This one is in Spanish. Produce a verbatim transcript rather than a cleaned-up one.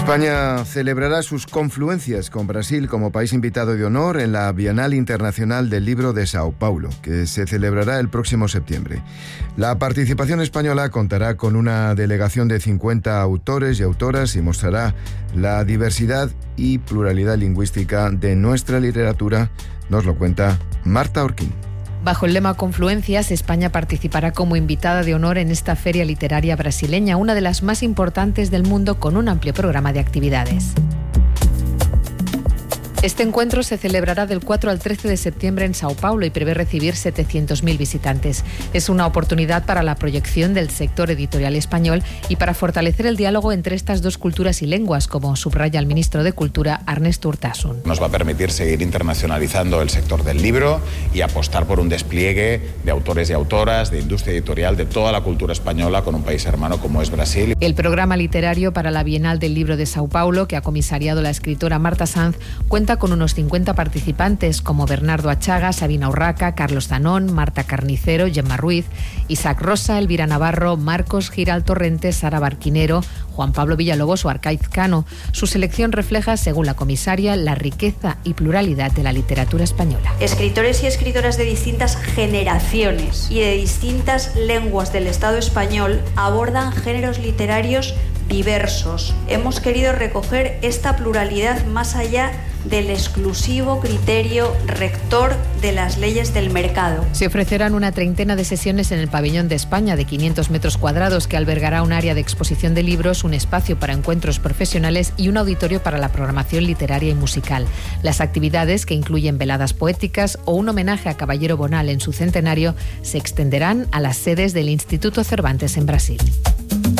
España celebrará sus confluencias con Brasil como país invitado de honor en la Bienal Internacional del Libro de Sao Paulo, que se celebrará el próximo septiembre. La participación española contará con una delegación de cincuenta autores y autoras y mostrará la diversidad y pluralidad lingüística de nuestra literatura, nos lo cuenta Marta Orquín. Bajo el lema Confluencias, España participará como invitada de honor en esta feria literaria brasileña, una de las más importantes del mundo, con un amplio programa de actividades. Este encuentro se celebrará del cuatro al trece de septiembre en Sao Paulo y prevé recibir setecientos mil visitantes. Es una oportunidad para la proyección del sector editorial español y para fortalecer el diálogo entre estas dos culturas y lenguas, como subraya el ministro de Cultura, Ernesto Urtasun. Nos va a permitir seguir internacionalizando el sector del libro y apostar por un despliegue de autores y autoras, de industria editorial, de toda la cultura española con un país hermano como es Brasil. El programa literario para la Bienal del Libro de Sao Paulo, que ha comisariado la escritora Marta Sanz, cuenta con unos cincuenta participantes como Bernardo Achaga, Sabina Urraca, Carlos Zanón, Marta Carnicero, Gemma Ruiz, Isaac Rosa, Elvira Navarro, Marcos Giral Torrente, Sara Barquinero, Juan Pablo Villalobos o Arcaiz Cano. Su selección refleja, según la comisaria, la riqueza y pluralidad de la literatura española. Escritores y escritoras de distintas generaciones y de distintas lenguas del Estado español abordan géneros literarios diversos. Hemos querido recoger esta pluralidad más allá del exclusivo criterio rector de las leyes del mercado. Se ofrecerán una treintena de sesiones en el Pabellón de España de quinientos metros cuadrados, que albergará un área de exposición de libros, un espacio para encuentros profesionales y un auditorio para la programación literaria y musical. Las actividades, que incluyen veladas poéticas o un homenaje a Caballero Bonal en su centenario, se extenderán a las sedes del Instituto Cervantes en Brasil.